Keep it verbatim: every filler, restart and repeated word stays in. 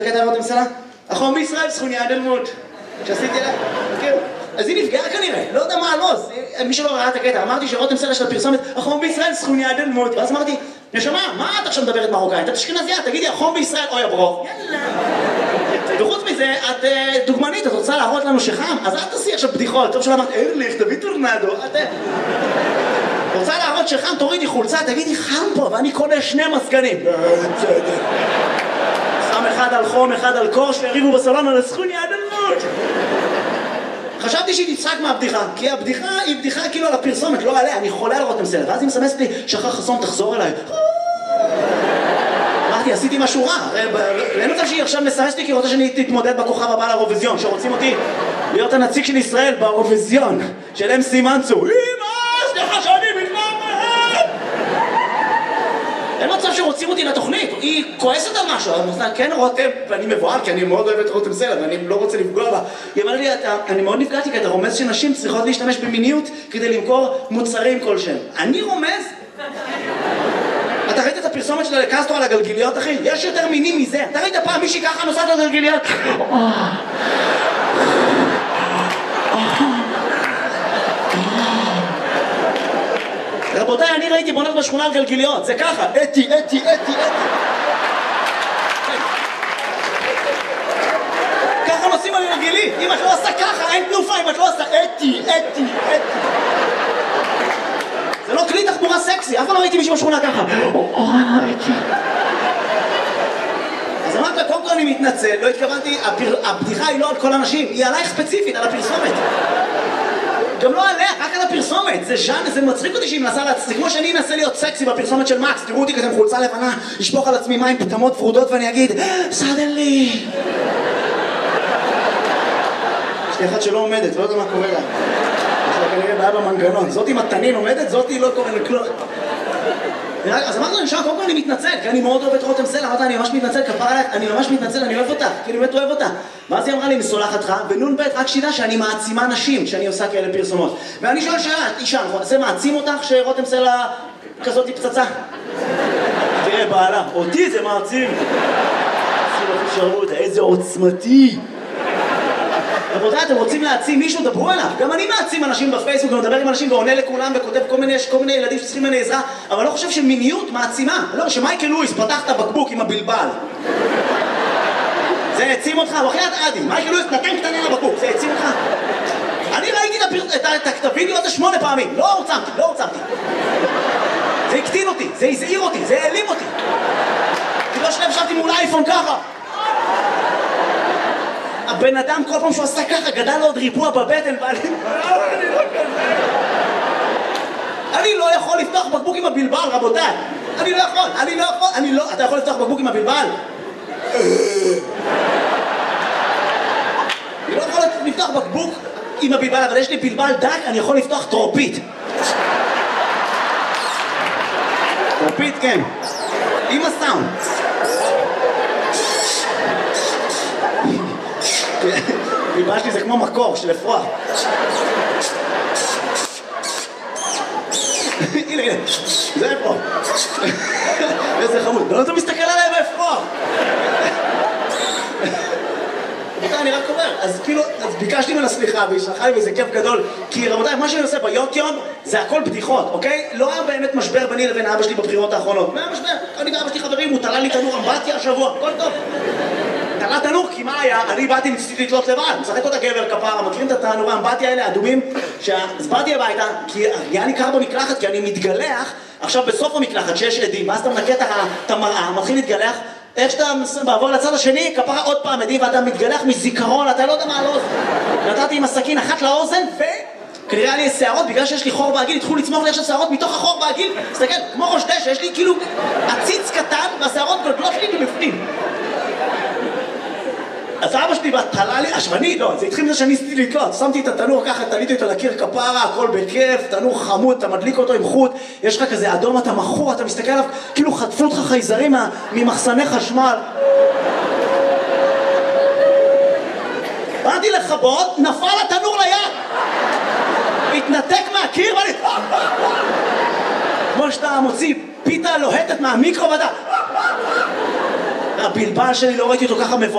קטע רותם סלע? החום בישראל סכוני עד אלמוד שעשיתי לה, מכיר? אז היא נפגעה כנראה, לא יודע מה לא, מי שלא ראה את הקטע, אמרתי שרותם סלע של הפרסומת החום בישראל סכוני עד אלמוד, ואז אמרתי, נשמה, מה את עכשיו מדברת מרוקאית? את אשכנזייה, תגידי, החום בישראל, אוי הברוך, יאללה. וחוץ מזה, את דוגמנית, את רוצה להראות לנו שחם, אז אל תעשי עכשיו בדיחות, טוב שלא אמרת, ארליך, תביא טורנדו, את רוצה להראות שחם, תורידי חולצה, תגידי, חם פה, ואני קונה שני מזגנים. שם אחד על חום, אחד על קור, שהריבו בסלון על הסכוני עד אלמוד. חשבתי שהיא תצחק מהבדיחה, כי הבדיחה היא בדיחה כאילו על הפרסומת, לא עליה, אני חולה על רותם סלע. ואז היא מסמסת לי, שחר חסון, תחזור אליי. אמרתי, עשיתי משהו רע. אין מצב שהיא עכשיו מסמסת לי כי רוצה שאני תתמודד בכוכב הבא לאירוויזיון, שרוצים אותי להיות הנציג של ישראל באירוויזיון, של אם סי מנצור. אמא, סליחה שאני מתנהל. אין מצב שרוצים אותי לתוכנית, היא כועסת על משהו, אני אומרת, כן רותם, ואני מבועל, כי אני מאוד אוהב את רותם סלע, ואני לא רוצה לפגוע בה. היא אמרה לי, אני מאוד נפגעתי, כי אתה רומז שנשים צריכות להשתמש במיניות כדי למכור מוצרים כלשהם. אני רומז? אתה ראית את הפרסומת שלה לקסטרו על הגלגיליות, אחי? יש יותר מינים מזה. אתה ראית פעם מישהי ככה נוסעת על הגלגיליות? רבותיי, אני ראיתי בונות בשכונה על גלגיליות, זה ככה, אתי, אתי, אתי, אתי. ככה נוסעים על גלגילית, אם את לא עושה ככה, אין תנופה, אם את לא עושה אתי, אתי, אתי. זה לא כלי תחבורה סקסי, אף פעם לא ראיתי מישהו בשכונה ככה. אתי. אז אמרת לה, קודם כל אני מתנצל, לא התכוונתי, הבדיחה היא לא על כל אנשים, היא עלייך ספציפית, על הפרסומת. גם לא עליה, רק על הפרסומת, זה ז'אן, זה מצחיק אותי שהיא מנסה להצחיק, כמו שאני אנסה להיות סקסי בפרסומת של מקס, תראו אותי כזה עם חולצה לבנה, לשפוך על עצמי מים פטמות ורודות ואני אגיד, סדנלי. יש לי אחת שלא עומדת, לא יודע מה קורה לה. יש לה כנראה בעיה במנגנון, זאת עם התנין עומדת, זאת היא לא קורה לכלום. אז אמרתי לו, נשאר, קודם כל אני מתנצל, כי אני מאוד אוהב את רותם סלע, אמרתי, אני ממש מתנצל, כפרה עליך, אני ממש מתנצל, אני אוהב אותה, כי אני באמת אוהב אותה. ואז היא אמרה לי, מסולחת לך, ונון ב' רק שידע שאני מעצימה נשים, שאני עושה כאלה פרסומות. ואני שואל שאלה, אישה, זה מעצים אותך שרותם סלע כזאת היא פצצה? תראה, בעלה, אותי זה מעצים. איזה עוצמתי. רבותיי, אתם רוצים להעצים מישהו? דברו עליו. גם אני מעצים אנשים בפייסבוק, ומדבר עם אנשים ועונה לכולם וכותב כל מיני, יש כל מיני ילדים שצריכים ממני עזרה, אבל לא חושב שמיניות מעצימה. לא, שמייקל לואיס פתח את הבקבוק עם הבלבל. זה העצים אותך? הוא אחרי את עדי. מייקל לואיס נתן קטנה לבקבוק, זה העצים אותך? אני ראיתי את הווידאו הזה שמונה פעמים. לא הוצמתי, לא הוצמתי. זה הקטין אותי, זה הזעיר אותי, זה העלים אותי. כי לא שלב שבתי מול אייפון ככה. הבן אדם כל פעם שהוא עשה ככה גדל לו עוד ריבוע בבטן ואני לא כזה. אני לא יכול לפתוח בקבוק עם הבלבל, רבותיי. אני לא יכול, אני לא יכול, אני לא... אתה יכול לפתוח בקבוק עם הבלבל? אני לא יכול לפתוח בקבוק עם הבלבל, אבל יש לי בלבל דק, אני יכול לפתוח טרופית. טרופית, כן. עם הסאונד. ביבשתי זה כמו מקור של אפרוח. הנה, הנה, זה אפרוח. איזה חמוד. לא אתה מסתכל עליי באפרוח. אני רק אומר, אז כאילו, אז ביקשתי ממנה סליחה והיא שלחה לי וזה כיף גדול, כי רבותיי, מה שאני עושה ביוטיוב זה הכל בדיחות, אוקיי? לא היה באמת משבר ביני לבין אבא שלי בבחירות האחרונות. מה היה משבר? אני ואבא שלי חברים, הוא תלה לי תנור אמבטיה השבוע, הכל טוב. תלה תנור, כי מה היה? אני באתי ניסיתי לתלות לבד, משחק אותה גבר כפרה, מכירים את התנורי האמבטיה האלה, האדומים? אז באתי הביתה, כי היה לי קר במקלחת, כי אני מתגלח, עכשיו בסוף המקלחת שיש עדים, ואז אתה מנקה את המראה, מתחיל להתגלח, איך שאתה בעבור לצד השני, כפרה עוד פעם עדים, ואתה מתגלח מזיכרון, אתה לא יודע מה על האוזן. נתתי עם הסכין אחת לאוזן, וכנראה לי שערות, בגלל שיש לי חור בעגיל, התחילו לצמוח לי עכשיו שערות מתוך החור בעגיל, תסתכל, כמו ראש דשא, יש לי כאילו עציץ קטן, והשערות גולגלות לי מבפנים. אז אבא שלי בהתחלה לי, השמני, לא, זה התחיל מזה שאני ניסיתי לתלות, שמתי את התנור ככה, תליתי אותו לקיר כפרה, הכל בכיף, תנור חמוד, אתה מדליק אותו עם חוט, יש לך כזה אדום, אתה מכור, אתה מסתכל עליו, כאילו חטפו אותך חייזרים ממחסני חשמל. באתי לכבות, נפל התנור ליד, התנתק מהקיר ואני... כמו שאתה מוציא פיתה לוהטת מהמיקרו ואתה... הבלבל שלי, לא ראיתי אותו ככה מבוא.